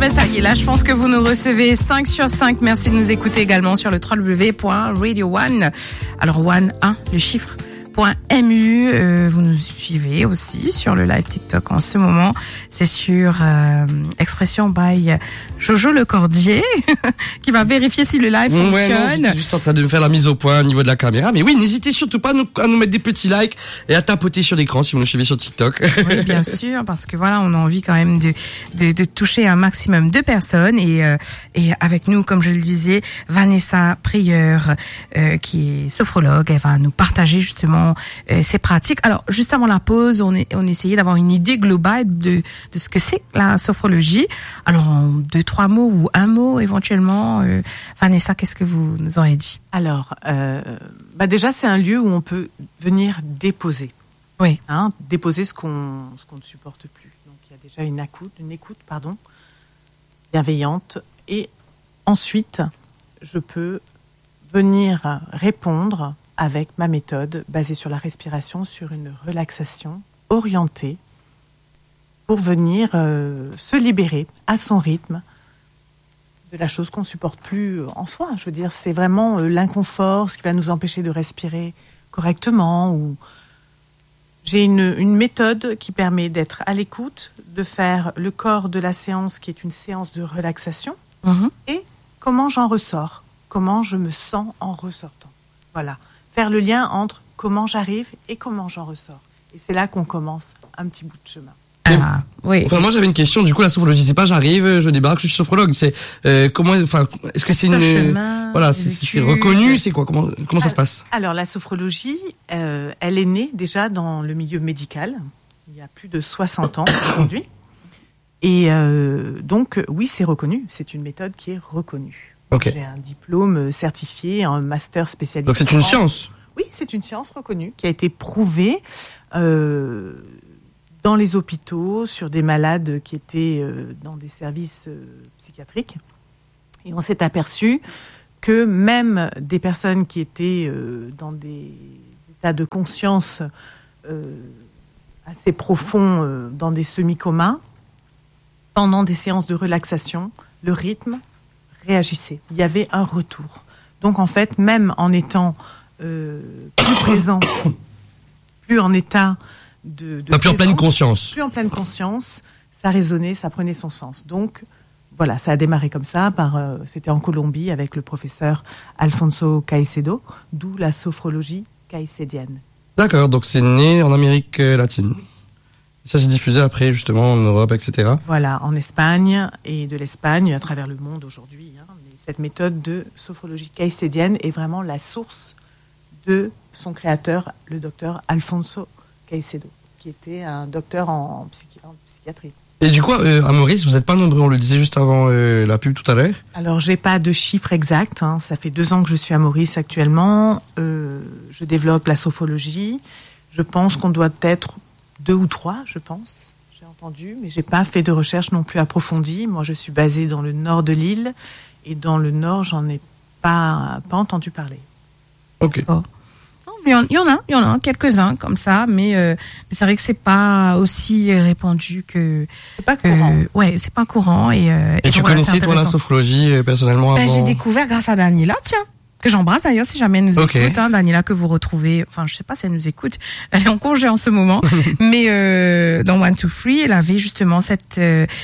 ben ça y est, là je pense que vous nous recevez 5 sur 5. Merci de nous écouter également sur le www.radio1. Alors One 1, le chiffre. .mu, vous nous suivez aussi sur le live TikTok en ce moment. C'est sur Expression by Jojo Le Cordier qui va vérifier si le live fonctionne. Ouais, non, j'étais juste en train de me faire la mise au point au niveau de la caméra. Mais oui, n'hésitez surtout pas à nous mettre des petits likes et à tapoter sur l'écran si vous nous suivez sur TikTok. Oui, bien sûr, parce que voilà, on a envie quand même de toucher un maximum de personnes et avec nous, comme je le disais, Vanessa Prieur, qui est sophrologue, elle va nous partager justement ces pratiques. Alors, juste avant la pause, on essayait d'avoir une idée globale de ce que c'est la sophrologie. Alors, en 2-3 mots ou un mot éventuellement, Vanessa, qu'est-ce que vous nous aurez dit? Alors, déjà, c'est un lieu où on peut venir déposer. Oui. Déposer ce qu'on ne supporte plus. Donc, il y a déjà une écoute, bienveillante. Et ensuite, je peux venir répondre avec ma méthode basée sur la respiration, sur une relaxation orientée pour venir se libérer à son rythme de la chose qu'on ne supporte plus en soi. Je veux dire, c'est vraiment l'inconfort, ce qui va nous empêcher de respirer correctement. Ou j'ai une méthode qui permet d'être à l'écoute, de faire le corps de la séance qui est une séance de relaxation et comment j'en ressors, comment je me sens en ressortant. Voilà. Faire le lien entre comment j'arrive et comment j'en ressors. Et c'est là qu'on commence un petit bout de chemin. Ah, oui. Enfin, moi j'avais une question. Du coup, la sophrologie, c'est pas j'arrive, je débarque, je suis sophrologue. C'est comment, enfin, est-ce que c'est une chemin, voilà, c'est reconnu, c'est quoi, comment ça se passe? Alors la sophrologie, elle est née déjà dans le milieu médical. Il y a plus de 60 ans aujourd'hui. Et donc oui, c'est reconnu. C'est une méthode qui est reconnue. Okay. J'ai un diplôme certifié, un master spécialisé. Donc c'est une science. Oui, c'est une science reconnue qui a été prouvée dans les hôpitaux sur des malades qui étaient dans des services psychiatriques. Et on s'est aperçu que même des personnes qui étaient dans des états de conscience assez profonds, dans des semi-comas, pendant des séances de relaxation, le rythme réagissait. Il y avait un retour. Donc en fait, même en étant plus présent, plus en état de plus présence, en pleine conscience. Plus en pleine conscience, ça résonnait, ça prenait son sens. Donc voilà, ça a démarré comme ça. C'était en Colombie avec le professeur Alfonso Caicedo, d'où la sophrologie caïcédienne. D'accord, donc c'est né en Amérique latine. Ça s'est diffusé après, justement, en Europe, etc. Voilà, en Espagne, et de l'Espagne à travers le monde aujourd'hui. Mais cette méthode de sophrologie caïcédienne est vraiment la source de son créateur, le docteur Alfonso Caicedo, qui était un docteur en psychiatrie. Et du coup, à Maurice, vous n'êtes pas nombreux, on le disait juste avant la pub tout à l'heure. Alors, j'ai pas de chiffre exact. Ça fait 2 ans que je suis à Maurice actuellement. Je développe la sophrologie. Je pense qu'on doit être 2 ou 3, je pense. J'ai entendu, mais j'ai pas fait de recherche non plus approfondie. Moi, je suis basée dans le nord de l'île, et dans le nord, j'en ai pas entendu parler. Ok. Oh. Il y en a quelques-uns comme ça, mais c'est vrai que c'est pas aussi répandu que. C'est pas courant. Ouais, c'est pas courant et tu connaissais toi la sophrologie personnellement avant? J'ai découvert grâce à Daniela, tiens. Que j'embrasse d'ailleurs si jamais elle nous écoute, Daniela, que vous retrouvez, enfin je sais pas si elle nous écoute, elle est en congé en ce moment, mais dans 1, 2, 3, elle avait justement cette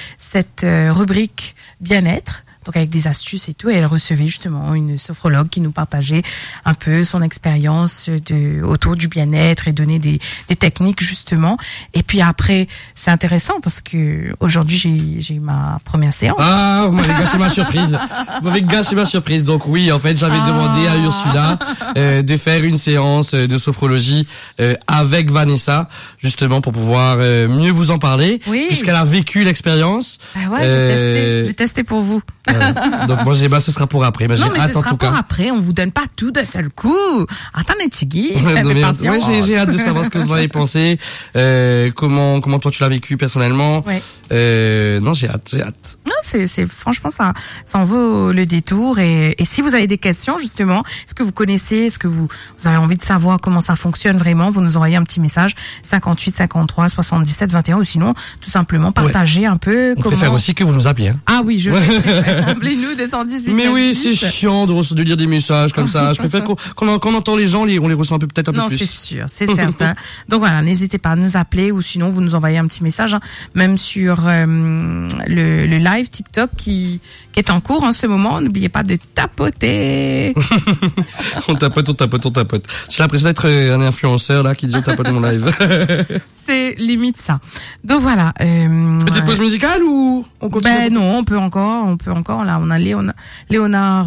rubrique bien-être, donc avec des astuces et tout, et elle recevait justement une sophrologue qui nous partageait un peu son expérience autour du bien-être et donnait des techniques justement. Et puis après, c'est intéressant parce que aujourd'hui j'ai eu ma première séance. Ah, vous m'avez gâché ma surprise. Vous m'avez gâché ma surprise. Donc oui, en fait, j'avais demandé à Ursula de faire une séance de sophrologie avec Vanessa, justement pour pouvoir mieux vous en parler, puisqu'elle a vécu l'expérience. Ah ouais, j'ai testé pour vous. Donc moi ce sera pour après. Non, mais ce sera pour après. On vous donne pas tout d'un seul coup. Attendez, Tigui. J'ai hâte de savoir ce que vous en avez pensé. Comment toi tu l'as vécu personnellement. Ouais. Non, j'ai hâte. Non, c'est franchement ça en vaut le détour. Et si vous avez des questions justement, est-ce que vous connaissez, est-ce que vous avez envie de savoir comment ça fonctionne vraiment, vous nous envoyez un petit message 58 53 77 21 ou sinon tout simplement partager un peu. On préfère aussi que vous nous appeliez. Hein. Ah oui, appelez-nous des 118. Mais oui, c'est chiant de lire des messages comme ça. Je préfère qu'on entend les gens, on les ressent peut-être un peu plus. Non, c'est sûr, c'est certain. Donc voilà, n'hésitez pas à nous appeler ou sinon vous nous envoyez un petit message, hein, même sur le live TikTok qui est en cours en ce moment. N'oubliez pas de tapoter. On tapote. J'ai l'impression d'être un influenceur là qui dit on tapote mon live. C'est limite ça. Donc voilà. Petite pause musicale ou on continue? Ben non, on peut encore. Là, on a Léonard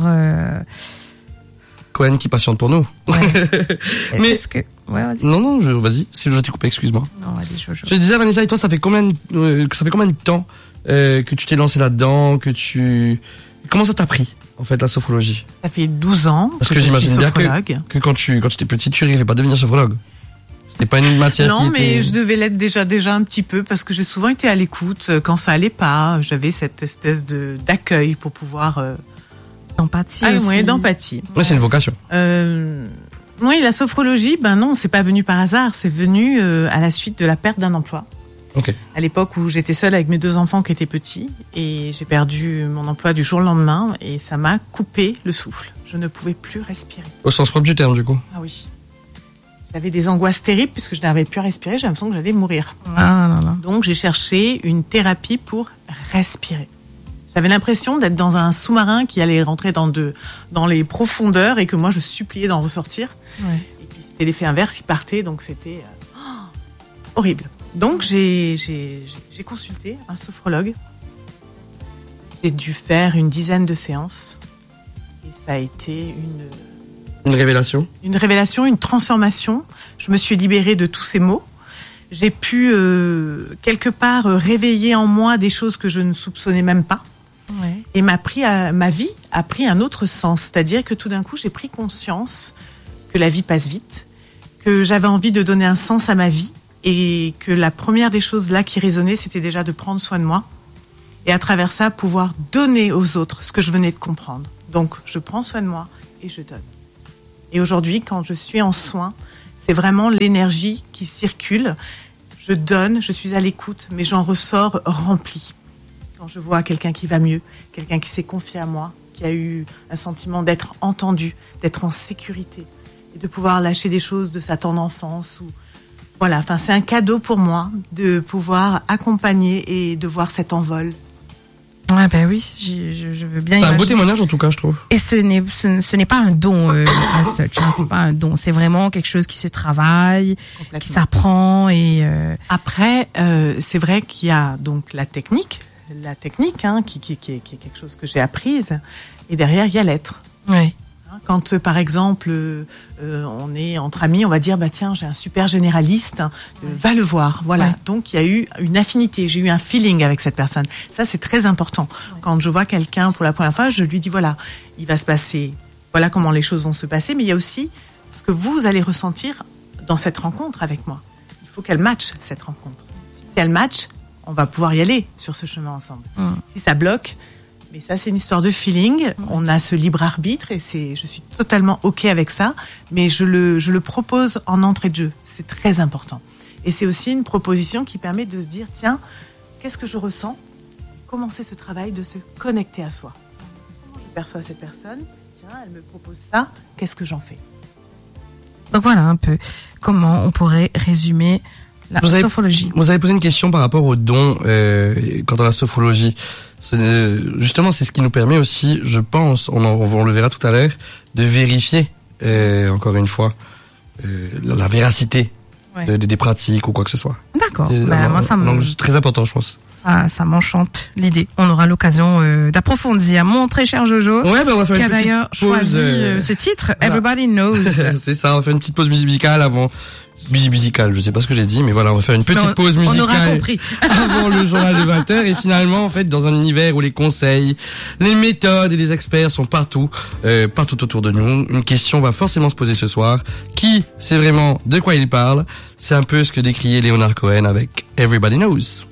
Cohen qui patiente pour nous. Ouais. Mais est-ce que vas-y. Non, vas-y. Si je t'ai coupé, excuse-moi. Non, allez, je disais, Vanessa, et toi, ça fait combien de temps que tu t'es lancé là-dedans, comment ça t'a pris en fait la sophrologie? Ça fait 12 ans. Parce que j'imagine bien que quand tu étais petite, tu rêvais pas de devenir sophrologue. C'était pas une matière. Non, mais je devais l'être déjà un petit peu parce que j'ai souvent été à l'écoute quand ça allait pas. J'avais cette espèce d'accueil pour pouvoir. D'empathie aussi. Oui, d'empathie. Ouais, c'est une vocation. Oui, la sophrologie, non, c'est pas venu par hasard. C'est venu à la suite de la perte d'un emploi. Okay. À l'époque où j'étais seule avec mes 2 enfants qui étaient petits et j'ai perdu mon emploi du jour au lendemain et ça m'a coupé le souffle. Je ne pouvais plus respirer. Au sens propre du terme, du coup. Ah oui. J'avais des angoisses terribles puisque je n'arrivais plus à respirer. J'ai l'impression que j'allais mourir. Ah, non. Donc j'ai cherché une thérapie pour respirer. J'avais l'impression d'être dans un sous-marin qui allait rentrer dans les profondeurs et que moi je suppliais d'en ressortir. Ouais. Et puis c'était l'effet inverse, il partait, donc c'était horrible. Donc j'ai consulté un sophrologue. J'ai dû faire une dizaine de séances et ça a été une révélation. Une révélation, une transformation. Je me suis libérée de tous ces maux. J'ai pu quelque part réveiller en moi des choses que je ne soupçonnais même pas. Ouais. Et ma vie a pris un autre sens, c'est-à-dire que tout d'un coup j'ai pris conscience que la vie passe vite, que j'avais envie de donner un sens à ma vie. Et que la première des choses là qui résonnait, c'était déjà de prendre soin de moi et à travers ça, pouvoir donner aux autres ce que je venais de comprendre. Donc, je prends soin de moi et je donne. Et aujourd'hui, quand je suis en soin, c'est vraiment l'énergie qui circule. Je donne, je suis à l'écoute, mais j'en ressors remplie. Quand je vois quelqu'un qui va mieux, quelqu'un qui s'est confié à moi, qui a eu un sentiment d'être entendu, d'être en sécurité et de pouvoir lâcher des choses de sa tendre enfance ou voilà, enfin, c'est un cadeau pour moi de pouvoir accompagner et de voir cet envol. Ah ben oui, je veux bien. C'est un beau témoignage en tout cas, je trouve. Et ce n'est pas un don as such, hein, c'est pas un don, c'est vraiment quelque chose qui se travaille, qui s'apprend et. Après, c'est vrai qu'il y a donc la technique, hein, qui est quelque chose que j'ai apprise, et derrière il y a l'être. Oui. Quand, par exemple, on est entre amis, on va dire, tiens, j'ai un super généraliste, va le voir. Voilà. Ouais. Donc, il y a eu une affinité, j'ai eu un feeling avec cette personne. Ça, c'est très important. Ouais. Quand je vois quelqu'un pour la première fois, je lui dis, voilà, il va se passer, voilà comment les choses vont se passer, mais il y a aussi ce que vous allez ressentir dans cette rencontre avec moi. Il faut qu'elle matche, cette rencontre. Si elle matche, on va pouvoir y aller sur ce chemin ensemble. Si ça bloque, mais ça, c'est une histoire de feeling. On a ce libre arbitre et je suis totalement OK avec ça. Mais je le propose en entrée de jeu. C'est très important. Et c'est aussi une proposition qui permet de se dire, tiens, qu'est-ce que je ressens? Commencer ce travail de se connecter à soi. Comment je perçois cette personne? Tiens, elle me propose ça. Qu'est-ce que j'en fais? Donc voilà un peu comment on pourrait résumer la sophrologie. Vous avez posé une question par rapport aux dons quant à la sophrologie. Justement, c'est ce qui nous permet aussi, je pense, on le verra tout à l'heure, de vérifier, encore une fois, la véracité des pratiques ou quoi que ce soit. D'accord. Moi, c'est très important, je pense. Ça m'enchante l'idée. On aura l'occasion d'approfondir. Mon très cher Jojo, on va faire qui a d'ailleurs choisi ce titre, voilà. Everybody Knows. C'est ça, on va faire une petite pause musicale avant. Musicale, je sais pas ce que j'ai dit, mais voilà, on va faire une petite pause musicale. On aura compris. Avant le journal de 20h. Et finalement, en fait, dans un univers où les conseils, les méthodes et les experts sont partout autour de nous, une question va forcément se poser ce soir. Qui sait vraiment de quoi il parle? C'est un peu ce que décriait Léonard Cohen avec Everybody Knows.